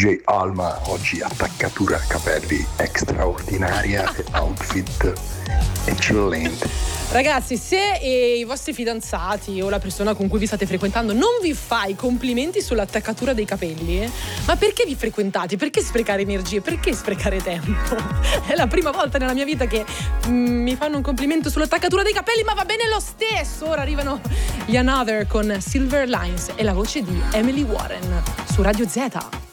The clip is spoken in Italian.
DJ Alma, oggi attaccatura capelli straordinaria e outfit eccellente. Ragazzi, se i vostri fidanzati o la persona con cui vi state frequentando non vi fa i complimenti sull'attaccatura dei capelli, ma perché vi frequentate? Perché sprecare energie? Perché sprecare tempo? È la prima volta nella mia vita che mi fanno un complimento sull'attaccatura dei capelli, ma va bene lo stesso. Ora arrivano gli Another con Silver Lines e la voce di Emily Warren su Radio Z.